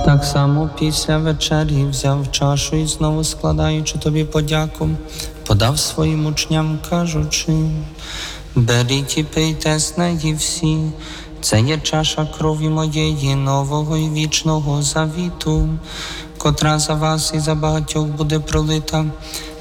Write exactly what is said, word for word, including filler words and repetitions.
Так само після вечері взяв чашу і знову складаючи тобі подяку, подав своїм учням, кажучи: беріть і пийте з неї всі, це є чаша крові моєї нового і вічного завіту, котра за вас і за багатьох буде пролита